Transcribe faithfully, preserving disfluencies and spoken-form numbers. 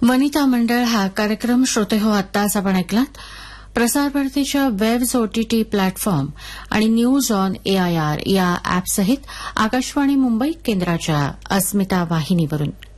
वनिता मंडळ हा कार्यक्रम श्रोते हो आत्ताच आपण ऐकलात. प्रसार भारतीच्या वेब्स ओटीटी प्लॅटफॉर्म आणि न्यूज ऑन एआयआर या अॅपसहित आकाशवाणी मुंबई केंद्राच्या अस्मिता वाहिनीवरून.